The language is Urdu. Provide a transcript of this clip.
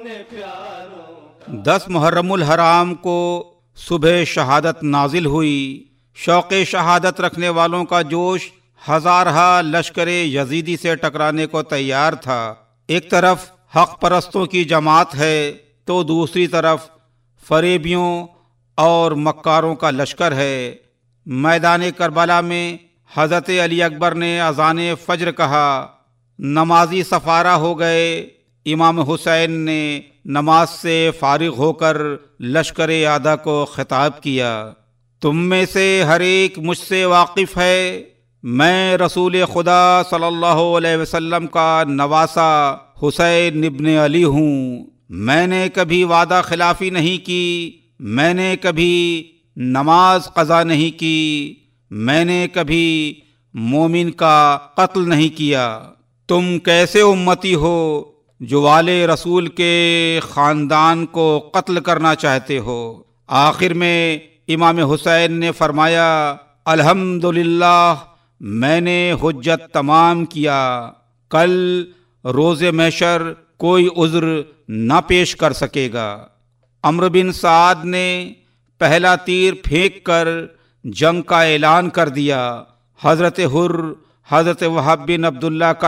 10 محرم الحرام کو صبح شہادت نازل ہوئی۔ شوق شہادت رکھنے والوں کا جوش ہزارہا لشکر یزیدی سے ٹکرانے کو تیار تھا۔ ایک طرف حق پرستوں کی جماعت ہے تو دوسری طرف فریبیوں اور مکاروں کا لشکر ہے۔ میدان کربلا میں حضرت علی اکبر نے اذان فجر کہا، نمازی سفارہ ہو گئے۔ امام حسین نے نماز سے فارغ ہو کر لشکر آدھا کو خطاب کیا، تم میں سے ہر ایک مجھ سے واقف ہے، میں رسول خدا صلی اللہ علیہ وسلم کا نواسا حسین ابن علی ہوں۔ میں نے کبھی وعدہ خلافی نہیں کی، میں نے کبھی نماز قضا نہیں کی، میں نے کبھی مومن کا قتل نہیں کیا۔ تم کیسے امتی ہو جو والے رسول کے خاندان کو قتل کرنا چاہتے ہو؟ آخر میں امام حسین نے فرمایا، الحمدللہ میں نے حجت تمام کیا، کل روز محشر کوئی عذر نہ پیش کر سکے گا۔ عمرو بن سعد نے پہلا تیر پھینک کر جنگ کا اعلان کر دیا۔ حضرت حر، حضرت وہب بن عبداللہ کا